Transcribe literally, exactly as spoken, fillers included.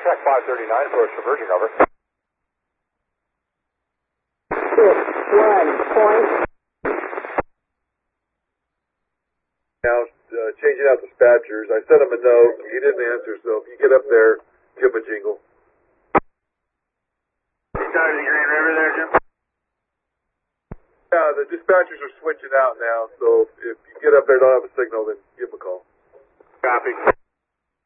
Track five thirty-nine, approach conversion, over. Six, one, point. Now, uh, changing out dispatchers. I sent him a note. He didn't answer, so if you get up there, give him a jingle. You started the Green River there, Jim? Yeah, the dispatchers are switching out now, so if you get up there and don't have a signal, then give them a call. Copy.